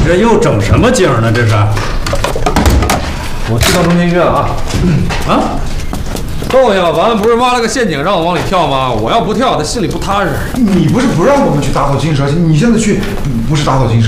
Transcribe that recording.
这又整什么景呢？这是？ 我去趟中心医院啊。 啊？窦小凡不是挖了个陷阱让我往里跳吗？我要不跳，他心里不踏实。 你不是不让我们去打草惊蛇？你现在去不是打草惊蛇，